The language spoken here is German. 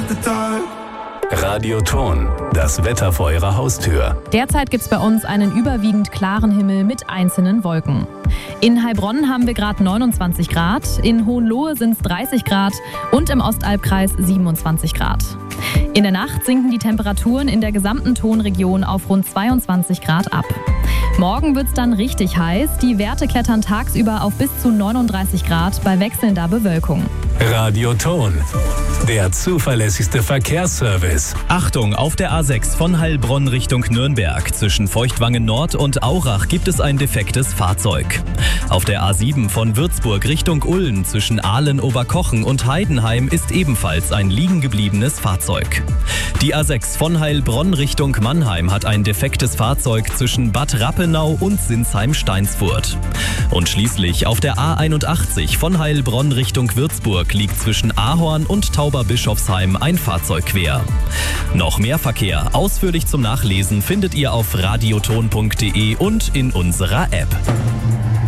Radioton, das Wetter vor Ihrer Haustür. Derzeit gibt es bei uns einen überwiegend klaren Himmel mit einzelnen Wolken. In Heilbronn haben wir gerade 29 Grad, in Hohenlohe sind es 30 Grad und im Ostalbkreis 27 Grad. In der Nacht sinken die Temperaturen in der gesamten Tonregion auf rund 22 Grad ab. Morgen wird es dann richtig heiß. Die Werte klettern tagsüber auf bis zu 39 Grad bei wechselnder Bewölkung. Radioton, der zuverlässigste Verkehrsservice. Achtung, auf der A6 von Heilbronn Richtung Nürnberg. Zwischen Feuchtwangen Nord und Aurach gibt es ein defektes Fahrzeug. Auf der A7 von Würzburg Richtung Ulm zwischen Ahlen, Oberkochen und Heidenheim ist ebenfalls ein liegen gebliebenes Fahrzeug. Die A6 von Heilbronn Richtung Mannheim hat ein defektes Fahrzeug zwischen Bad Rappenau und Sinsheim-Steinsfurt. Und schließlich auf der A81 von Heilbronn Richtung Würzburg liegt zwischen Ahorn und Tauberbischofsheim ein Fahrzeug quer. Noch mehr Verkehr ausführlich zum Nachlesen findet ihr auf radioton.de und in unserer App.